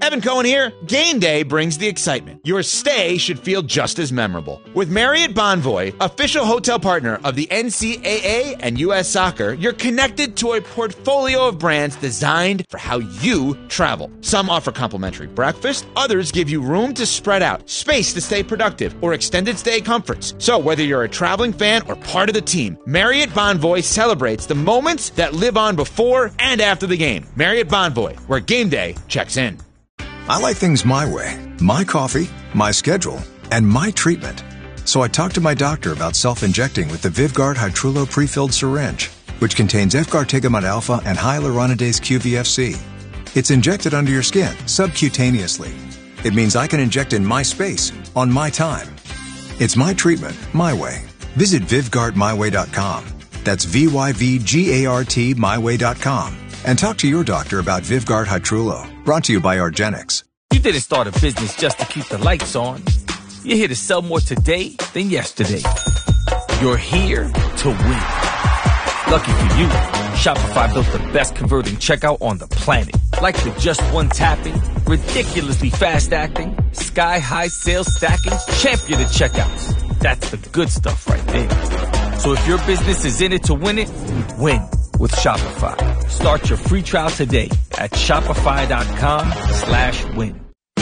Evan Cohen here. Game day brings the excitement. Your stay should feel just as memorable. With Marriott Bonvoy, official hotel partner of the NCAA and U.S. Soccer, you're connected to a portfolio of brands designed for how you travel. Some offer complimentary breakfast, others give you room to spread out, space to stay productive, or extended stay comforts. So whether you're a traveling fan or part of the team, Marriott Bonvoy celebrates the moments that live on before and after the game. Marriott Bonvoy, where game day checks in. I like things my way, my coffee, my schedule, and my treatment. So I talked to my doctor about self-injecting with the Vyvgart Hytrulo pre-filled syringe, which contains F-gartigimod alpha and hyaluronidase QVFC. It's injected under your skin, subcutaneously. It means I can inject in my space, on my time. It's my treatment, my way. Visit VyvgartMyWay.com. That's VYVGART MyWay.com. And talk to your doctor about Vyvgart Hytrulo. Brought to you by Argenix. You didn't start a business just to keep the lights on. You're here to sell more today than yesterday. You're here to win. Lucky for you, Shopify built the best converting checkout on the planet. Like the just one tapping, ridiculously fast acting, sky-high sales stacking, champion of checkouts. That's the good stuff right there. So if your business is in it to win it, win with Shopify. Start your free trial today at shopify.com/win.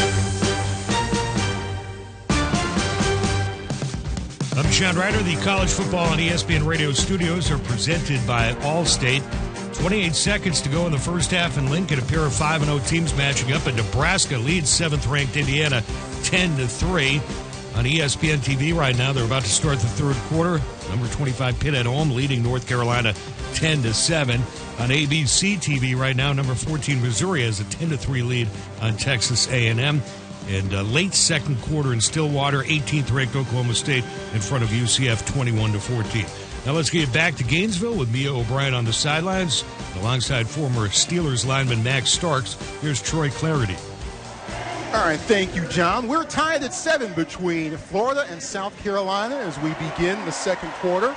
I'm Sean Ryder. The college football on ESPN Radio studios are presented by Allstate. 28 seconds to go in the first half in Lincoln. A pair of 5-0 teams matching up, and Nebraska leads 7th-ranked Indiana 10-3. On ESPN TV right now, they're about to start the third quarter. Number 25 Pitt at home leading North Carolina 10-7. On ABC TV right now, number 14 Missouri has a 10-3 lead on Texas A&M. And late second quarter in Stillwater, 18th-ranked Oklahoma State in front of UCF 21-14. Now let's get back to Gainesville with Mia O'Brien on the sidelines. Alongside former Steelers lineman Max Starks, here's Troy Clarity. All right, thank you, John. We're tied at 7 between Florida and South Carolina as we begin the second quarter.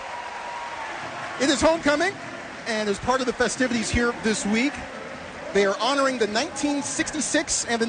It is homecoming, and as part of the festivities here this week, they are honoring the 1966 and the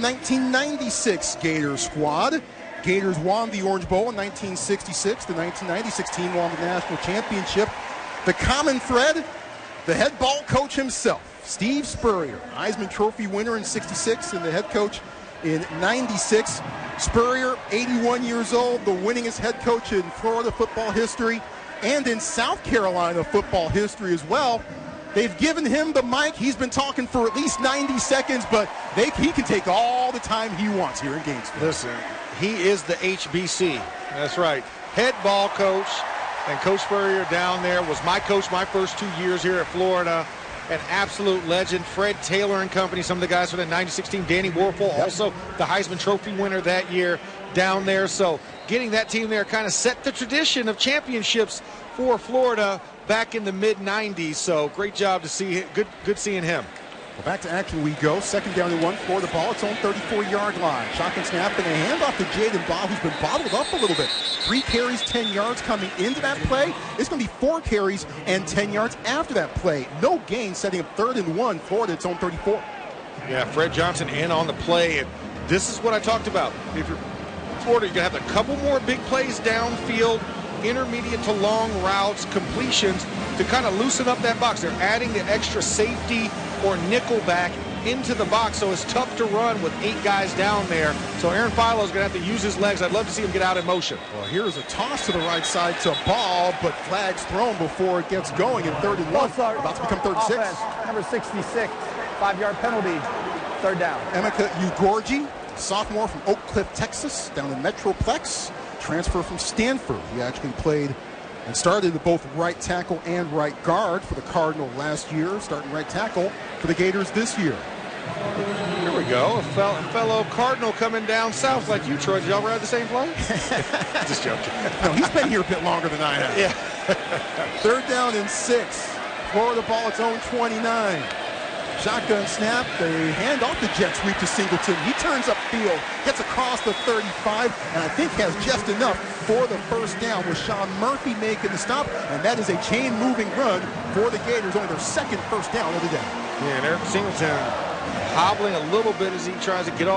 1996 Gators squad. Gators won the Orange Bowl in 1966. The 1996 team won the national championship. The common thread, the head ball coach himself, Steve Spurrier, Heisman Trophy winner in 66 and the head coach in 96. Spurrier, 81 years old, the winningest head coach in Florida football history and in South Carolina football history as well. They've given him the mic. He's been talking for at least 90 seconds, but he can take all the time he wants here in Gainesville. Listen, he is the HBC. That's right. Head ball coach, and Coach Spurrier down there was my coach my first 2 years here at Florida. An absolute legend. Fred Taylor and company, some of the guys from the 96 team. Danny Warfel, also the Heisman Trophy winner that year down there. So getting that team there kind of set the tradition of championships for Florida back in the mid-90s. So great job to see him. Good seeing him. Well, back to action we go. Second down and 1. Florida ball, its own 34-yard line. Shotgun snap and a handoff to Jaden Baugh, who's been bottled up a little bit. 3 carries, 10 yards coming into that play. It's going to be 4 carries and 10 yards after that play. No gain, setting up 3rd and 1. Florida, its own 34. Yeah, Fred Johnson in on the play. And this is what I talked about. If you're Florida, you're going to have a couple more big plays downfield, intermediate to long routes, completions to kind of loosen up that box. They're adding the extra safety or nickel back into the box, so it's tough to run with 8 guys down there. So Aaron Philo's going to have to use his legs. I'd love to see him get out in motion. Well, here's a toss to the right side to Ball, but flag's thrown before it gets going in 3rd and 1. About to become 36. Offense, number 66, 5-yard penalty, 3rd down. Emeka Ugorji, sophomore from Oak Cliff, Texas, down in Metroplex. Transfer from Stanford. He actually played and started at both right tackle and right guard for the Cardinal last year, starting right tackle for the Gators this year. Here we go. A fellow Cardinal coming down south like you, Troy. Did y'all ride the same plane? Just joking. No, he's been here a bit longer than I have. Yeah. 3rd down and 6. Florida ball, its own 29. Shotgun snap, they hand off the jet sweep to Singleton. He turns upfield, gets across the 35, and I think has just enough for the first down with Sean Murphy making the stop, and that is a chain-moving run for the Gators, only their 2nd first down of the day. Yeah, and Eric Singleton hobbling a little bit as he tries to get off.